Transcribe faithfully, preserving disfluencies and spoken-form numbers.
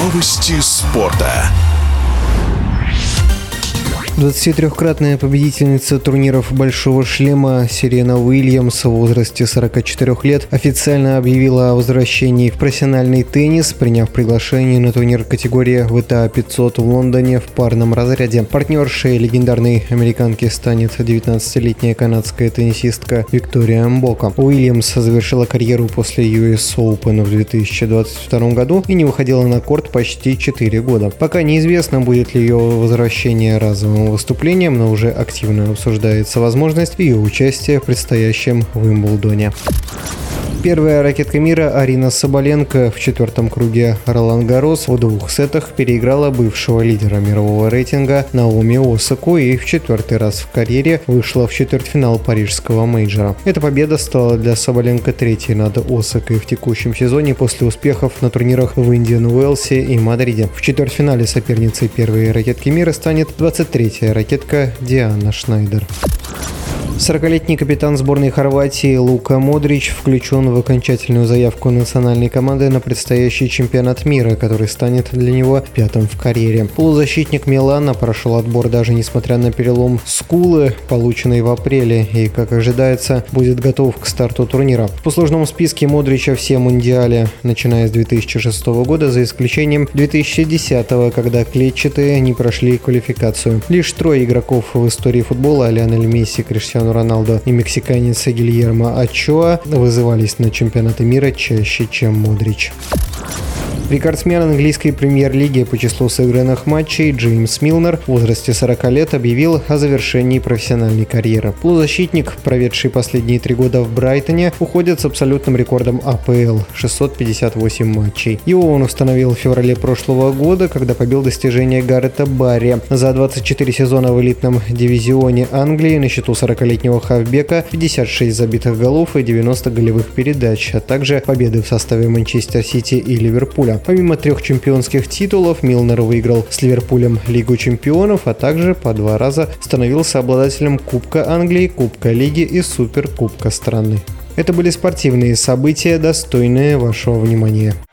Новости спорта. двадцатитрёхкратная победительница турниров «Большого шлема» Серена Уильямс в возрасте сорока четырёх лет официально объявила о возвращении в профессиональный теннис, приняв приглашение на турнир категории ви ти эй пятьсот в Лондоне в парном разряде. Партнершей легендарной американки станет девятнадцатилетняя канадская теннисистка Виктория Мбока. Уильямс завершила карьеру после ю эс Open в две тысячи двадцать втором году и не выходила на корт почти четыре года. Пока неизвестно, будет ли ее возвращение разовым выступлением, но уже активно обсуждается возможность ее участия в предстоящем Уимблдоне. Первая ракетка мира Арина Сабаленко в четвертом круге Ролан-Гаррос в двух сетах переиграла бывшего лидера мирового рейтинга Наоми Осаку и в четвертый раз в карьере вышла в четвертьфинал парижского мейджора. Эта победа стала для Сабаленко третьей над Осакой в текущем сезоне после успехов на турнирах в Индиан Уэлсе и Мадриде. В четвертьфинале соперницей первой ракетки мира станет двадцать третья ракетка Диана Шнайдер. сорокалетний капитан сборной Хорватии Лука Модрич включен в окончательную заявку национальной команды на предстоящий чемпионат мира, который станет для него пятым в карьере. Полузащитник Милана прошел отбор даже несмотря на перелом скулы, полученный в апреле, и, как ожидается, будет готов к старту турнира. В послужном списке Модрича все мундиали, начиная с две тысячи шестого года, за исключением две тысячи десятого, когда клетчатые не прошли квалификацию. Лишь трое игроков в истории футбола — Лионель Месси, Криштиану Роналдо и мексиканец Гильермо Очоа — вызывались на чемпионаты мира чаще, чем Модрич. Рекордсмен английской премьер-лиги по числу сыгранных матчей Джеймс Милнер в возрасте сорока лет объявил о завершении профессиональной карьеры. Полузащитник, проведший последние три года в Брайтоне, уходит с абсолютным рекордом а пэ эл – шестьсот пятьдесят восемь матчей. Его он установил в феврале прошлого года, когда побил достижение Гарета Барри. За двадцать четыре сезона в элитном дивизионе Англии на счету сорокалетнего хавбека пятьдесят шесть забитых голов и девяносто голевых передач, а также победы в составе Манчестер Сити и Ливерпуля. Помимо трех чемпионских титулов, Милнер выиграл с Ливерпулем Лигу чемпионов, а также по два раза становился обладателем Кубка Англии, Кубка Лиги и Суперкубка страны. Это были спортивные события, достойные вашего внимания.